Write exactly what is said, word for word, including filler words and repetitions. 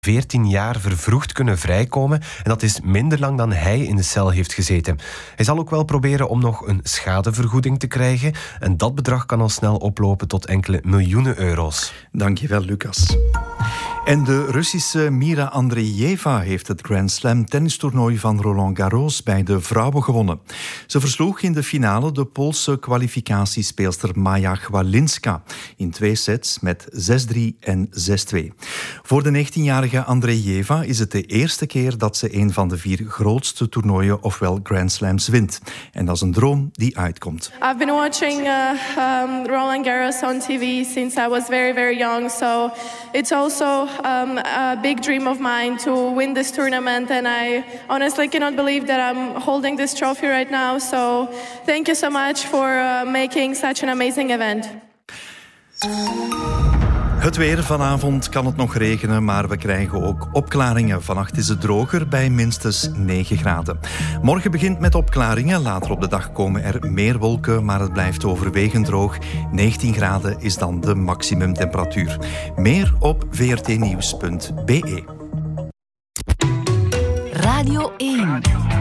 veertien jaar vervroegd kunnen vrijkomen en dat is minder lang dan hij in de cel heeft gezeten. Hij zal ook wel proberen om nog een schadevergoeding te krijgen en dat bedrag kan al snel oplopen tot enkele miljoenen euro's. Dankjewel, Lucas. En de Russische Mira Andreeva heeft het Grand Slam tennistoernooi van Roland Garros bij de vrouwen gewonnen. Ze versloeg in de finale de Poolse kwalificatiespeelster Maja Chwalinska in twee sets met zes drie en zes twee. Voor de negentienjarige Andreeva is het de eerste keer dat ze een van de vier grootste toernooien, ofwel Grand Slams, wint. En dat is een droom die uitkomt. I've been watching uh, um, Roland Garros on T V since I was very, very young, so it's also Um, a big dream of mine to win this tournament, and I honestly cannot believe that I'm holding this trophy right now. So thank you so much for uh, making such an amazing event. Het weer. Vanavond kan het nog regenen, maar we krijgen ook opklaringen. Vannacht is het droger bij minstens negen graden. Morgen begint met opklaringen. Later op de dag komen er meer wolken, maar het blijft overwegend droog. negentien graden is dan de maximumtemperatuur. Meer op v r t nieuws punt b e. Radio één.